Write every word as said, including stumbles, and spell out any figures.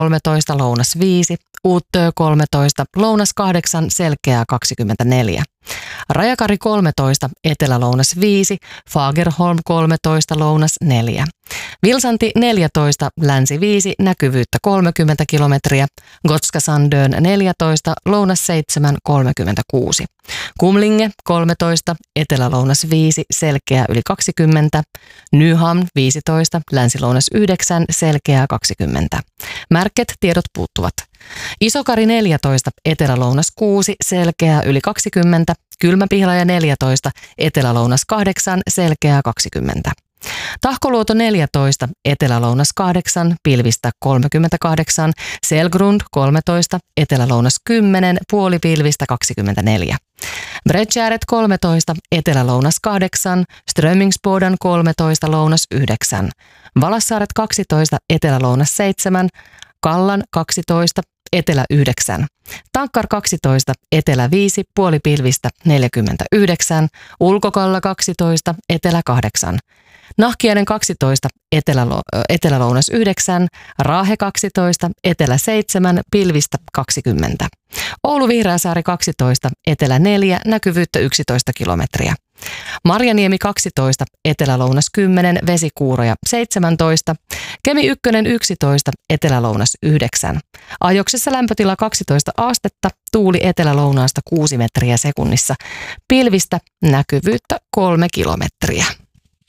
kolmetoista, lounas viisi, Uuttöö kolmetoista, lounas kahdeksan, selkeää kaksikymmentäneljä. Rajakari kolmetoista, etelä-lounas viisi, Fagerholm kolmetoista, lounas neljä. Vilsanti neljätoista, länsi viisi, näkyvyyttä kolmekymmentä kilometriä. Gotska Sandön neljätoista, lounas seitsemän, kolmekymmentäkuusi. Kumlinge kolmetoista, etelä-lounas viisi, selkeää yli kaksikymmentä. Nyhamn viisitoista, länsi-lounas yhdeksän, selkeää kaksikymmentä. Märket, tiedot puuttuvat. Isokari neljätoista, etelä-lounas kuusi, selkeää yli kaksikymmentä. Kylmäpihlaja neljätoista, etelä-lounas kahdeksan, selkeää kaksikymmentä. Tahkoluoto neljätoista, etelä-lounas kahdeksan, pilvistä kolmekymmentäkahdeksan, Selgrund kolmetoista, etelä-lounas kymmenen, puolipilvistä kaksikymmentäneljä. Bredgääret kolmetoista, etelä-lounas kahdeksan, Strömingsboden kolmetoista, lounas yhdeksän. Valassaaret kaksitoista, etelä-lounas seitsemän, Kallan kaksitoista, etelä yhdeksän. Tankkar kaksitoista, etelä viisi, puolipilvistä neljäkymmentäyhdeksän, Ulkokalla kaksitoista, etelä kahdeksan. Nahkiainen kaksitoista, etelä- etelä-lounas yhdeksän, Raahe kaksitoista, etelä seitsemän, pilvistä kaksikymmentä. Oulu Vihreäsaari kaksitoista, etelä neljä, näkyvyyttä yksitoista kilometriä. Marjaniemi kaksitoista, etelä-lounas kymmenen, vesikuuroja seitsemäntoista. Kemi ykkönen yksitoista, etelä-lounas yhdeksän. Ajoksessa lämpötila kaksitoista astetta, tuuli etelä-lounaasta kuusi metriä sekunnissa. Pilvistä näkyvyyttä kolme kilometriä.